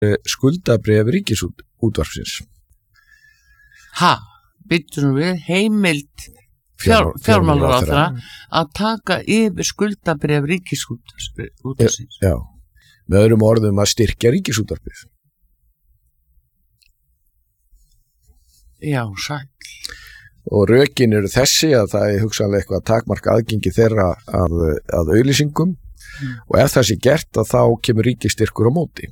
skuldabréf ríkisútvarpsins. Byttum við heimild fjármálaráðherra að taka yfir skuldabréf ríkisútvarpsins. Já, með öðrum orðum að styrkja ríkisútvarpið. Já, sæll. Og rökin eru þessi að það er hugsanlega eitthvað að takmarka aðgengi þeirra að auglýsingum og ef það sé gert að þá kemur ríkisstyrkur á móti.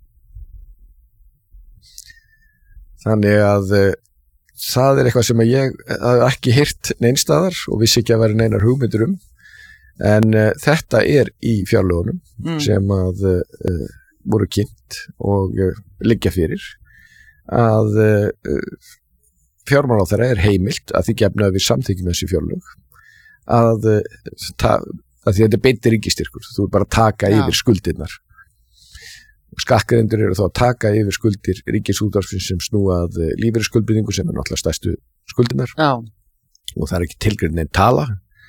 Þannig að það er eitthvað sem ég hef ekki heyrt neinstaðar og vissi ekki að vera neinar hugmyndir en þetta er í fjárlögunum sem að voru kynnt og liggja fyrir að fjármálaráðherra er heimilt að því gefnu að við samþykkjum þessi fjárlög að því þetta er beinti ríkisstyrkur, þú er bara að taka yfir skuldirnar og skattgreiðendur eru þá að taka yfir skuldir ríkisútvarpsins sem snúa að lífeyrisskuldbindingu sem er náttúrulega stærstu skuldirnar og það er ekki tilgreint neinn tala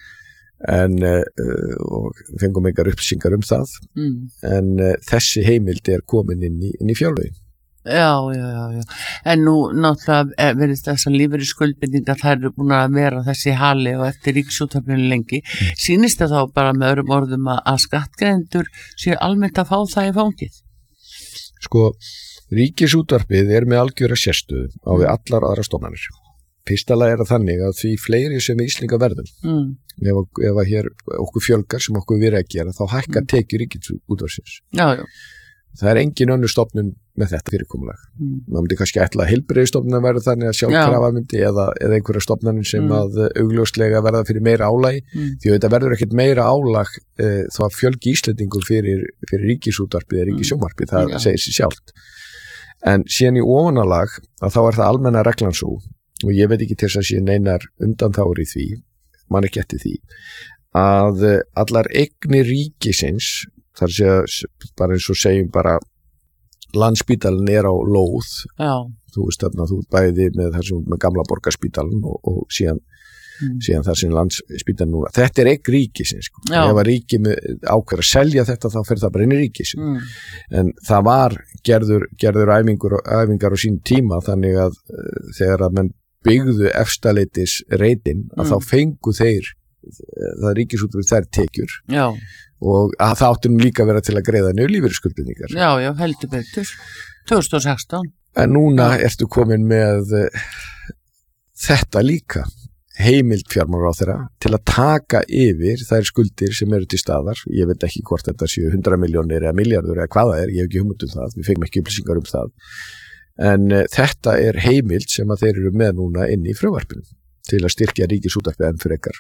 og fengum engar upplýsingar það en þessi heimild er komin inn í fjárlögin. Já. En nú náttúrulega verðist þess að lífeyrisskuldbindingar þær eru búin að vera þessi hali og eftir ríkisútvarpinu lengi. Sýnist það þá bara með öðrum orðum að skattgreiðendur séu almennt að fá það í fangið? Sko, ríkisútvarpið er með algjöra sérstöðu á við allar aðra stofnanir. Fyrsta lagi er það þannig að því fleiri sem við Íslendingar verðum, ef að hér okkur fjölgar sem okkur verið að gera, þá hækkar tekjur ríkisútvarpsins. Já. Það er engin önnur stofnun með þetta fyrirkomulag. Maður myndi kannski ætla að heilbrigðisstofnun verður þannig að sjálfkrafa myndi eða einhverja stofnanir sem að augljóslega verða fyrir meira álag því að þetta verður ekkert meira álag þá að fjölgi Íslendingum fyrir ríkisútvarpið eða ríkissjónvarpið, það segir sér sjálft. En síðan í ofanalag að þá er það almenna reglan svo og ég veit ekki til þess að sé neinar undanþágur í því, man ekki eftir því, að allar eignir ríkisins þar sé bara eins og segjum bara Landspítalinn er á lóð þú veist þarna, þú bæði með gamla borgarspítalinn og síðan það sem Landspítalinn núna þetta er eign ríkisins sko. Ef að ríki ákveður að selja þetta þá fer það bara inn í ríkisins en það var gerður æfingar á sín tíma þannig að þegar að menn byggðu efstaleitis reitin að þá fengu þeir það ríkisútvarpið þær tekjur og að það áttum líka vera til að greiða niður lífeyrisskuldbindingar. Já, heldur betur. 2016. En núna ertu komin með þetta líka, heimild fjármálaráðherra til að taka yfir þær skuldir sem eru til staðar. Ég veit ekki hvort þetta séu 100 milljónir eða milljarður eða hvað það er, ég hef ekki hugmynd það, við fengum ekki upplýsingar það. En þetta er heimild sem að þeir eru með núna inn í frumvarpinu til að styrkja ríkisútvarpið enn frekar.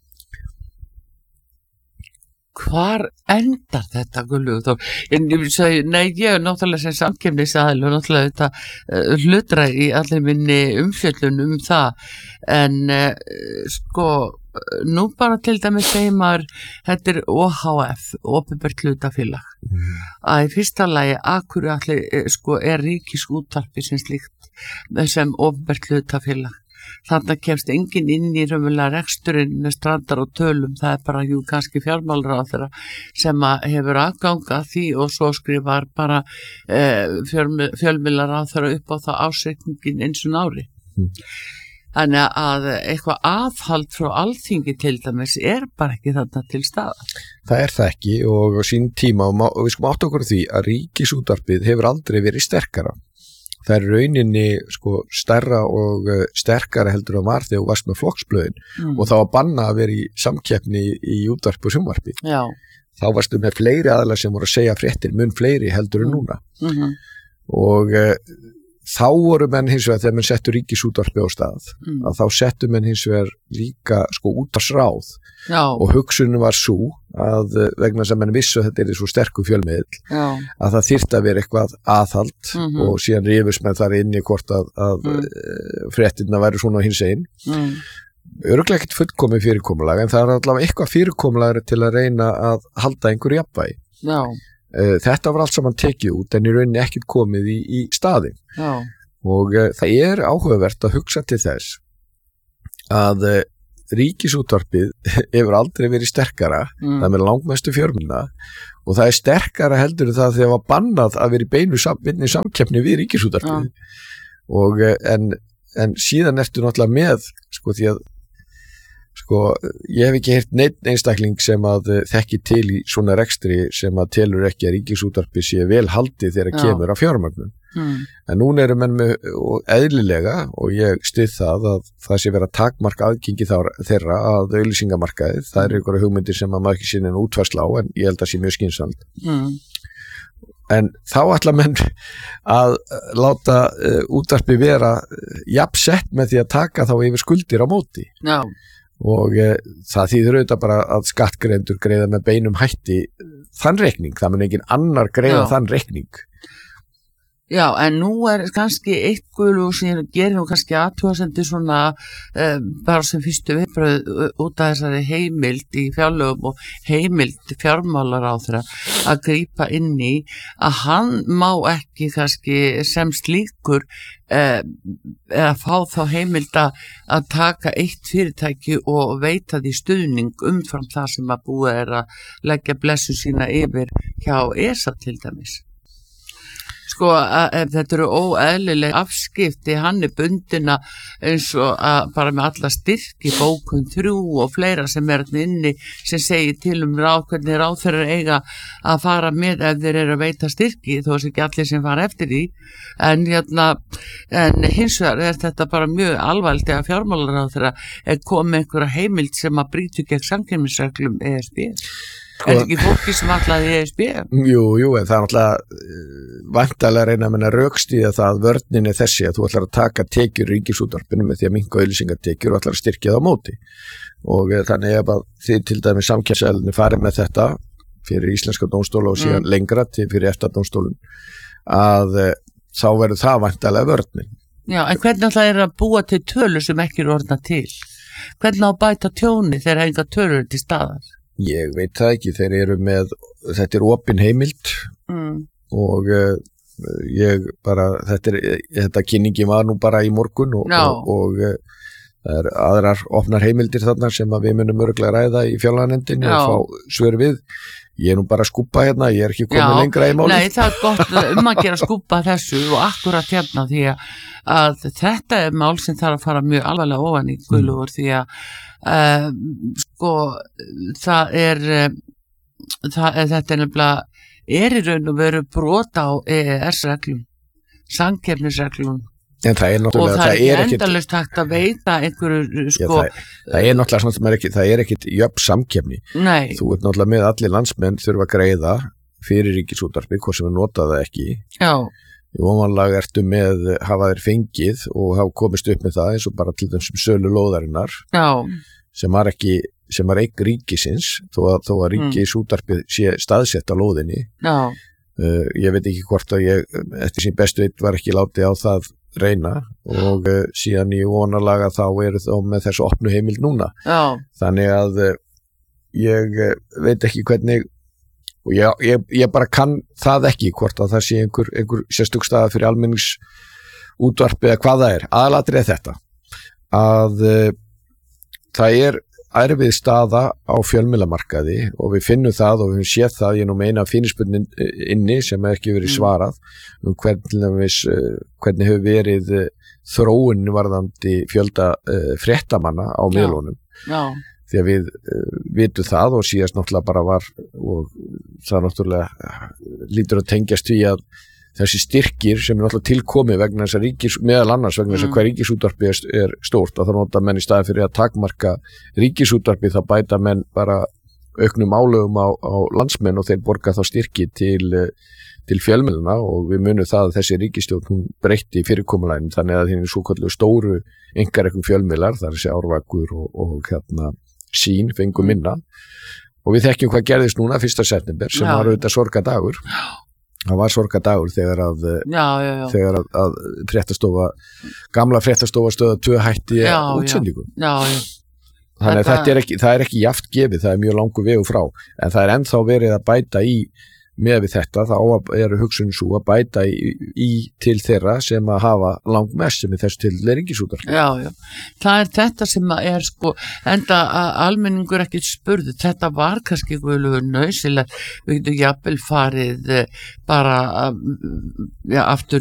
Hvar endar þetta Guðlaugur? En ég vil segja, ég er náttúrulega sem samkeppnisaðili og náttúrulega þetta hlutra í allir minni umfjöllun það en sko nú bara til dæmis segir maður þetta er OHF, opinbert hlutafélag að í fyrsta lagi akkur allir sko er ríkisútvarpið sem slíkt sem opinbert hlutafélag þannig kemst enginn inn í raunverulega reksturinn með strandar og tölum, það er bara kannski fjármálaráðherra sem hefur aðganga því og svo skrifar bara fjölmiðlaráðherra upp á það ársreikningin eins og ári. Þannig að eitthvað aðhald frá Alþingi til dæmis er bara ekki þarna til staðar. Það er það ekki og á sín tíma og við skum átta okkur því að ríkisútvarpið hefur aldrei verið sterkara. Það er rauninni sko stærra og sterkara heldur að var þegar þú varst með flokksblöðin og þá að banna að vera í samkeppni í útvarpi og sjónvarpi. Já. Þá varstu með fleiri aðalar sem voru að segja fréttir, mun fleiri heldur en núna. Og þá voru menn hins vegar þegar menn settu ríkisútvarpi á stað að þá settu menn hins vegar líka sko útvarpsráð og hugsunin var svo að vegna sem menn vissu að þetta er svo sterku fjölmiðl að það þyrfti að vera eitthvað aðhald og síðan rifust menn þar inn í hvort að fréttirna væri svona hins einn örugglega ekkert fullkomið fyrirkomulag en það er allavega eitthvað fyrirkomulag til að reyna að halda einhverju jafnvægi. Þetta var allt saman tekið út en í rauninni ekkert komið í staðinn og það er áhugavert að hugsa til þess að ríkisútvarpið hefur aldrei verið sterkara, það er með langmestu fjármuna og það er sterkara heldur en það þegar var bannað að vera í beinu samkeppni við ríkisútvarpið og en síðan ertu náttúrulega með því að ég hef ekki heyrt neinn einstakling sem að þekki til í svona rekstri sem að telur ekki að ríkisútvarpið sé vel haldið þegar kemur að fjármögnun. En núna eru menn með eðlilega og ég styð það að það sé vera takmarka aðgengi þeirra að auglýsingamarkaði. Það eru einhverja hugmyndir sem að maður ekki sinni en útfærsla á en ég held að sé mjög skynsamlegt. En þá ætla menn að láta útvarpið vera jafnsett með því að taka þá yfir skuldir á móti. Já. Og það þýðir auðvitað bara að skattgreiðendur greiða með beinum hætti þann reikning, það mun engin annar greiða þann reikning. Já, en nú kannski eitthvað og síðan gerir nú kannski athugasemdir svona bara sem fyrstu viðbrögð út af þessari heimild í fjárlögum og heimild fjármálaráðherra að grípa inn í að hann má ekki kannski sem slíkur eða fá þá heimild að taka eitt fyrirtæki og veita því stuðning umfram það sem að búið að leggja blessu sína yfir hjá ESA til dæmis. Þetta eru óeðlileg afskipti, hann bundina eins og bara með alla styrki bókun 3 og fleira sem inni sem segir til hvernig ráðherrar eiga að fara með ef þeir eru að veita styrki þó sé ekki allir sem fara eftir því en hins vegar þetta bara mjög alvarlegt að fjármálaráðherra komið einhverja heimild sem að brýtu gegn samkeppnisreglum ESB. Ekki fólki sem ætlaði ESB? Jú, en það er náttúrulega væntanlega reyna að menna rökstíða það að vörnin þessi að þú ætlar að taka tekjur ríkisútvarpinu með því að minnka auglýsingatekjur og ætlar að styrkja það á móti og þannig að þið til dæmis samkeppnisreglunni farið með þetta fyrir íslenska dómstóla og síðan lengra fyrir EFTA-dómstólun að þá verður það væntanlega vörnin. Já, en hvernig það að búa til tölur sem ekki eru orðna til? Hvernig að bæta tjóni þegar enga tölur til staðar? Ég veit það ekki, þeir eru með, þetta opin heimild og ég bara, þetta kynningi var nú bara í morgun og það er aðrar opnar heimildir þarna sem að við munum örgulega ræða í fjárlaganefndinni og fá svör við. Ég nú bara að skúpa hérna, ég ekki komið lengra í máli. Nei, það gott að gera skúpa þessu og akkurat hérna því að þetta mál sem þarf að fara mjög alvarlega ofan í Guðlaugur því að þetta nefnilega í raun og veru brot á EES-reglum, samkeppnisreglum en það er náttúrulega og það er endalaust hægt að veita einhverju það er náttúrulega svona sem það er ekkit jöfn samkeppni. Nei. Þú ert náttúrulega með allir landsmenn þurfa að greiða fyrir ríkisútvarpi hvort sem við nota það ekki. Já. Í ofanlag ertu með hafa þeir fengið og hafa komist upp með það eins og bara til þessum sölu lóðarinnar. Já. sem var eign ríkisins þó að ríkisútvarpið sé staðsett á lóðinni. Já. Ég veit ekki hvort að ég eftir sín bestu veit var ekki látið á það reyna og síðan í vonalaga þá eru þá með þessu opnu heimild núna. Já. Þannig að ég veit ekki hvernig og ég bara kann það ekki hvort að það sé einhver sérstök staða fyrir almenningsútvarpi eða hvað það er. Aðalatrið þetta að það er erfið staða á fjölmiðlamarkaði og við finnum það og við höfum séð það ég nú meina fyrirspurnin inni sem ekki verið svarað hvernig hefur verið þróun varðandi fjölda fréttamanna á miðlunum. Já. Því að við vitum það og síðast náttúrulega bara var og það náttúrulega lítur að tengjast því að þessi styrkir sem náttúrulega tilkomi vegna þess að meðal annars vegna þess að hver ríkisútvarpi er stórt og það nota menn í staði fyrir að takmarka ríkisútvarpi þá bæta menn bara auknum álögum á landsmenn og þeir borga þá styrki til fjölmiðlana og við munum það að þessi ríkisstjórn hún breytti fyrirkomulægin þannig að þeir svoköllu stóru einkareknum fjölmiðlar þar sé Árvakur og Sín fengum minna og við þekkjum hvað gerðist núna 1. september sem var auðvitað sorgadagur. Það var sorgadagur þegar að fréttastofa gamla fréttastofa stöða 2 hætti útsendingum. Þannig að það er ekki jafnt gefið, það er mjög langur vegu frá en það er ennþá verið að bæta í með við þetta þá eru hugsun svo að bæta í til þeirra sem að hafa langmest sem þessu til Ríkisútvarpið. Já, það þetta sem er sko, enda almenningur ekki spurðu, þetta var kannski nauðsynlegt, við getum jafnvel farið bara aftur